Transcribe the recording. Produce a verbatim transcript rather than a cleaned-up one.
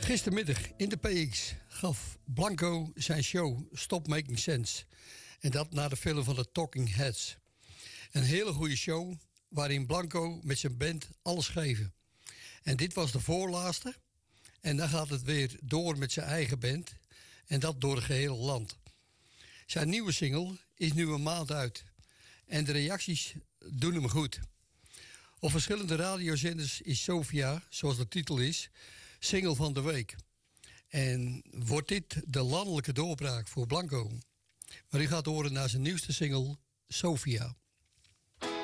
Gistermiddag in de P X gaf Blanco zijn show Stop Making Sense. En dat na de film van de Talking Heads. Een hele goede show waarin Blanco met zijn band alles geven. En dit was de voorlaatste. En dan gaat het weer door met zijn eigen band. En dat door het gehele land. Zijn nieuwe single is nu een maand uit. En de reacties doen hem goed. Op verschillende radiozenders is Sofia, zoals de titel is, single van de week. En wordt dit de landelijke doorbraak voor Blanco? Maar u gaat horen naar zijn nieuwste single, Sofia.